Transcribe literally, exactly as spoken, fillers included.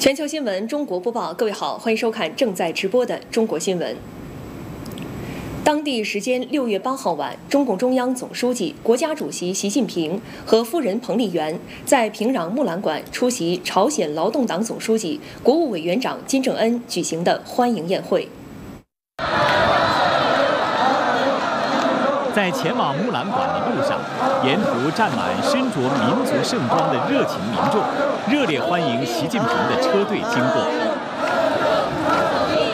全球新闻中国播报，各位好，欢迎收看正在直播的中国新闻。当地时间六月八号晚，中共中央总书记、国家主席习近平和夫人彭丽媛在平壤木兰馆出席朝鲜劳动党总书记、国务委员长金正恩举行的欢迎宴会。 在前往木兰馆的路上，沿途站满身着民族盛装的热情民众，热烈欢迎习近平的车队经过。